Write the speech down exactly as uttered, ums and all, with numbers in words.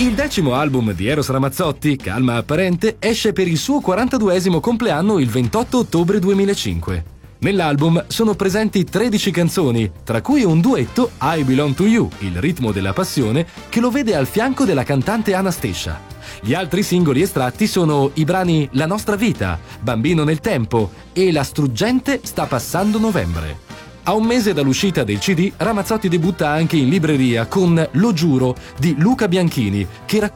Il decimo album di Eros Ramazzotti, Calma Apparente, esce per il suo quarantaduesimo compleanno il ventotto ottobre duemilacinque. Nell'album sono presenti tredici canzoni, tra cui un duetto, I Belong to You, il ritmo della passione, che lo vede al fianco della cantante Anastacia. Gli altri singoli estratti sono i brani La nostra vita, Bambino nel tempo e La struggente sta passando novembre. A un mese dall'uscita del C D, Ramazzotti debutta anche in libreria con Lo giuro di Luca Bianchini, che racconta